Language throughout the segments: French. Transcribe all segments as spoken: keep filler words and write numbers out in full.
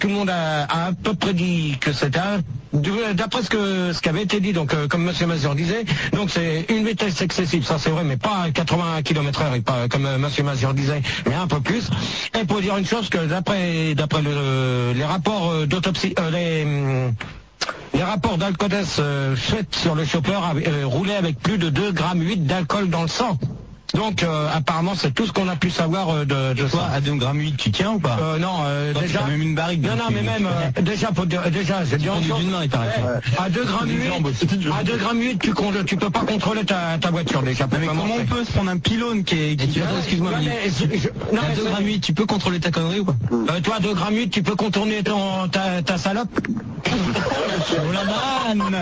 tout le monde a, a à peu près dit que c'était d'après ce que ce qui avait été dit, donc euh, comme Monsieur Mazur disait, donc c'est une vitesse excessive, ça c'est vrai, mais pas à quatre-vingts kilomètres heure, et pas comme euh, Monsieur Mazur disait, mais un peu plus. Et pour dire une chose, que d'après d'après le, les rapports euh, d'autopsie, euh, les hum, les rapports d'alcotest euh, faits sur le chauffeur euh, roulait avec plus de deux virgule huit grammes d'alcool dans le sang. Donc euh, apparemment c'est tout ce qu'on a pu savoir euh, de, de toi, ça. À deux virgule huit, tu tiens ou pas? euh, Non, euh, toi, déjà. Même une barrique. Non, non, mais même euh, déjà, faut dire, déjà, j'ai dit en d'une main, il paraît. À deux virgule huit, à deux virgule huit, tu con- tu peux pas contrôler ta, ta voiture déjà. Mais comment on peut se prendre un pylône qui est, qui Attends, excuse-moi, mais je- je- non, à mais deux virgule huit, tu peux contrôler ta connerie ou pas? euh, toi, à deux virgule huit, tu peux contourner ton ta, ta salope. Oh la manne.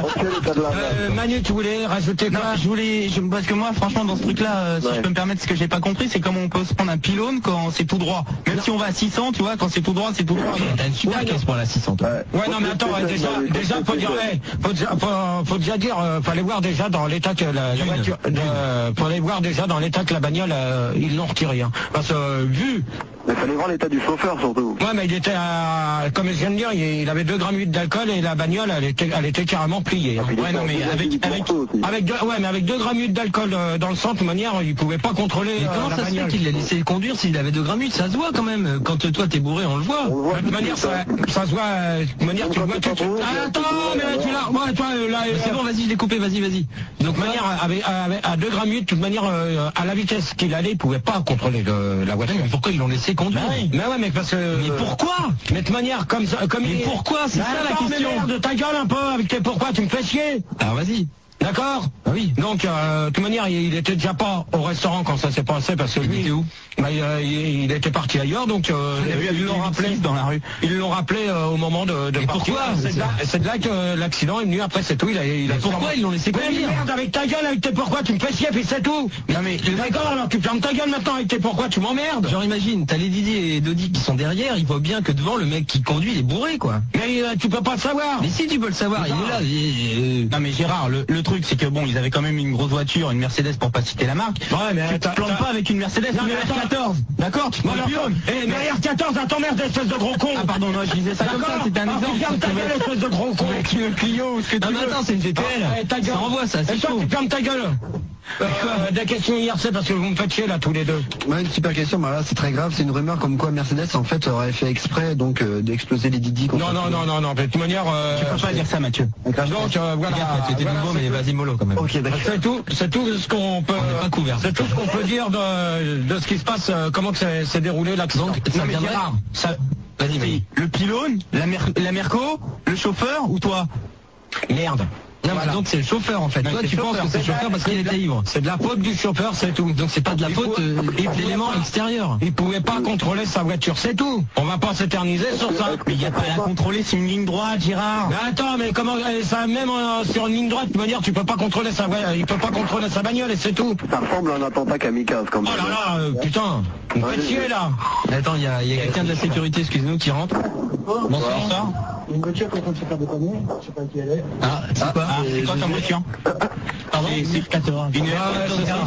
Euh, Manu, tu voulais rajouter Non, quoi? je voulais, je, parce que moi, franchement, dans ce truc-là, euh, si Ouais. je peux me permettre, ce que j'ai pas compris, c'est comment on peut se prendre un pylône quand c'est tout droit. Même si on va à six cents, tu vois, quand c'est tout droit, c'est tout droit. T'as une super Ouais, caisse pour la six cents. Ouais. Ouais, non, mais attends, ouais, déjà, déjà, faut dire, ouais, faut, déjà- faut, faut déjà dire, euh, faut aller voir déjà dans l'état que la, la voiture, de- faut aller voir déjà dans l'état que la bagnole, euh, ils l'ont retiré, hein. Parce que, euh, vu, Mais fallait voir l'état du chauffeur surtout. ouais, mais il était à, comme je viens de dire, il, il avait deux virgule huit grammes d'alcool et la bagnole, elle était, elle était carrément pliée, hein. Puis il Ouais, était non, en mais deuxième avec- du avec- morceau aussi. Avec deux, ouais, mais avec deux virgule huit grammes d'alcool euh, dans le sang, de toute manière, il pouvait pas contrôler Mais euh, comment la ça se fait bagnole. qu'il l'a laissé conduire s'il avait deux grammes huit? Ça se voit quand même. Quand toi t'es bourré, on le voit. On le voit De toute manière, ça, ça se voit, euh, de toute manière, tu le vois tout de suite. Ah, attends, mais tu l'as, ouais, toi, euh, là, C'est euh, bon, vas-y, je l'ai coupé, vas-y, vas-y. de toute manière, avec, avec- à deux virgule huit, de toute manière, euh, à la vitesse qu'il allait, il pouvait pas contrôler le- la voiture. Mais pourquoi ils l'ont laissé conduire? Mais ouais, mais parce que. Mais pourquoi? Mais de toute manière, comme ça, comme Mais il- pourquoi? C'est Mais ça la attends, mais question. merde, ta gueule un peu avec tes pourquoi, tu me fais chier. Alors vas-y. D'accord? Ah oui. Donc, euh, de toute manière, il, il était déjà pas au restaurant quand ça s'est passé parce que Il lui, était où? bah, il, euh, il- il était parti ailleurs, donc euh, Il a vu ils l'ont avec rappelé les dans la rue. Ils l'ont rappelé euh, au moment de, de Mais partir. pourquoi? C'est de là, c'est de là que l'accident est venu. Après, c'est tout. Il a, il a Mais pourquoi ils l'ont laissé Mais conduire? merde, avec ta gueule, avec tes pourquoi, tu me fais chier, puis c'est tout. Non mais D'accord, alors tu fermes ta gueule maintenant avec tes pourquoi, tu m'emmerdes. genre imagine, t'as les Didier et Dodi qui sont derrière, ils voient bien que devant le mec qui conduit il est bourré quoi. Mais euh, tu peux pas le savoir. Mais si tu peux le savoir, il est là. il- euh, Non mais Gérard, le, le truc c'est que bon, ils avaient quand même une grosse voiture, une Mercedes pour pas citer la marque. Ouais, mais Tu te t'as- plantes t'as- pas avec une Mercedes, Non, une mais attends. R quatorze. D'accord, tu te Bon, prends alors, le pylône. eh, mais R quatorze, à t'emmerde, espèce de gros con. Ah pardon, non, je disais ça comme ça, D'accord. c'était un Ah, exemple. tu fermes ta gueule, espèce de gros con. Avec une Clio ou ce que Non tu mais veux. attends, c'est une G T L. Eh, ta gueule. Ça renvoie ça, c'est Et toi, chaud. tu fermes ta gueule. Euh, des questions hier, c'est parce que vous me faites chier là tous les deux. Ouais, une super question, bah là c'est très grave, c'est une rumeur comme quoi Mercedes en fait aurait fait exprès donc euh, d'exploser les Didi contre Non, non, non, non, non, de toute manière. Euh, Tu peux pas dire ça, Mathieu. Donc euh, voilà. C'était voilà, nouveau c'est mais tout. vas-y mollo quand même. Ok, d'accord. C'est tout, c'est tout ce qu'on peut. On n'est pas couvert. C'est tout ce qu'on peut dire de, de ce qui se passe, euh, comment que s'est s'est déroulé l'accident. Donc, ça Non, mais viendrait- Gérard, ça, Vas-y, vas-y. le pylône, la, mer la Merco, le chauffeur ou toi? Merde. Non, Voilà. mais donc c'est le chauffeur en fait. Non, Toi c'est tu le penses chauffeur, que c'est le c'est chauffeur de- parce qu'il c'est de était la- ivre. C'est de la faute du chauffeur, c'est tout. Donc c'est pas de la Il faute faut- euh, il faut- d'éléments extérieurs. Il pouvait pas contrôler sa voiture, c'est tout. On va pas s'éterniser sur ça. Mais il y a pas à la contrôler, c'est une ligne droite, Gérard. Mais attends, mais comment euh, ça même euh, sur une ligne droite, de manière, tu peux pas contrôler sa voiture, il peut pas contrôler sa bagnole et c'est tout. Ça ressemble à un attentat kamikaze quand Oh même. là là, euh, putain, vous me faites chier là. Attends, il y a, il y a quelqu'un de la sécurité, excuse-nous, qui rentre. Bonsoir. Bonsoir. Une voiture qui est en train de se faire dépanner, je sais pas qui elle est. Ah, c'est quoi Ah, c'est quoi comme voiture? Pardon C'est- c'est- quatre-vingts. Une Ouais, c'est ça.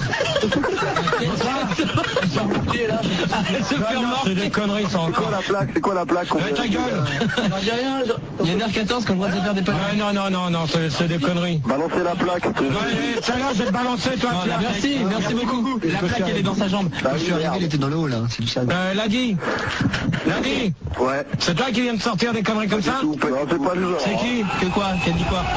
Se faire Non, non, mort. c'est des conneries, ça C'est quoi encore. la plaque C'est quoi la plaque qu'on Ouais, vient ta de- gueule. Il y a une R quatorze qu'on doit se faire des Ouais, non, non, non, non, c'est c'est des conneries. Balancez la plaque. Ouais, celle-là, je vais te balancer, toi. tu vois. Merci, merci beaucoup. La plaque, elle est dans sa jambe. Bah, Je suis arrivé, merde. il était dans le hall, hein, c'est le ça. Euh, Ladi, Ladi, Ouais. c'est toi qui viens de sortir des conneries comme ça? Tout, non, c'est pas le genre. C'est qui? Que quoi? Qu'elle dit quoi?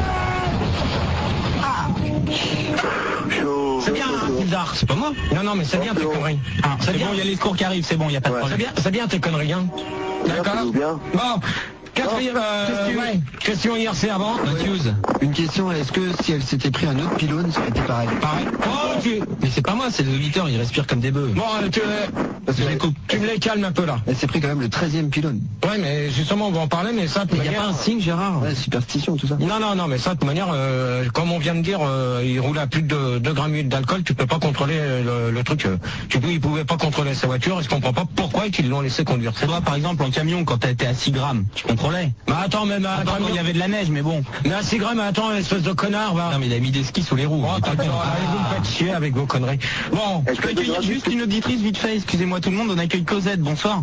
Ah. Chaud. C'est bien, hein, bizarre. C'est pas moi. Non, non, mais c'est bien tes conneries. Ah, C'est c'est bien. bon, il y a les secours qui arrivent, c'est bon, il y a pas de Ouais. C'est problème. bien, c'est bien tes conneries, hein. Bien, D'accord. c'est bien. Bon, quatrième, euh, ouais, question I R C avant. Matthews. Une question, est-ce que si elle s'était pris un autre pylône, ça aurait été pareil? Pareil. Oh, tu... Mais c'est pas moi, c'est les auditeurs, ils respirent comme des bœufs. Bon, euh, tu, Parce que tu, les coupe. tu me les calmes un peu là. Elle s'est pris quand même le treizième pylône. Ouais, mais justement, on va en parler, mais ça, de Il n'y a manière- pas un signe, Gérard. Ouais, superstition, tout ça. Non, non, non, mais ça, de toute manière, euh, comme on vient de dire, euh, il roule à plus de deux grammes huit d'alcool, tu peux pas contrôler le, le truc. euh, tu peux, il pouvait pas contrôler sa voiture, et je comprends pas pourquoi ils l'ont laissé conduire. C'est toi, par exemple, en camion, quand t'as été à six grammes, tu contrôlais? Mais attends, même à, Attends, quand il y avait de la neige, mais bon. mais à six grammes, attends, espèce de connard, va. Non mais il a mis des skis sous les roues. Bon, il est pas attends, con. allez, vous me faites chier avec vos conneries. Bon. Est-ce Je peux que accueillir tu dois- juste une auditrice vite fait, excusez-moi tout le monde, on accueille Cosette, bonsoir.